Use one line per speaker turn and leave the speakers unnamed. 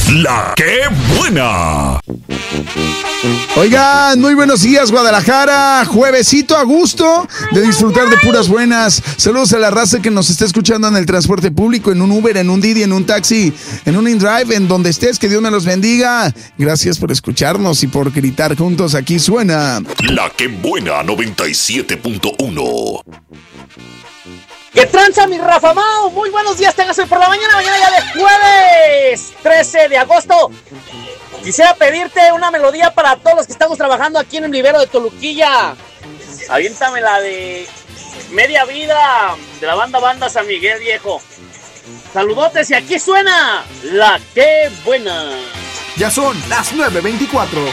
La que buena.
Oigan, muy buenos días, Guadalajara. Juevesito a gusto de disfrutar de puras buenas. Saludos a la raza que nos está escuchando en el transporte público, en un Uber, en un Didi, en un taxi, en un InDrive, en donde estés. Que Dios me los bendiga. Gracias por escucharnos y por gritar juntos. Aquí suena
La que buena 97.1.
¿Qué tranza, mi Rafa Mao? Muy buenos días, tengas hoy por la mañana ya de jueves 13 de agosto. Quisiera pedirte una melodía para todos los que estamos trabajando aquí en el vivero de Toluquilla. Aviéntame la de Media Vida, de la banda San Miguel, viejo. Saludotes y aquí suena La que buena.
Ya son las 9:24.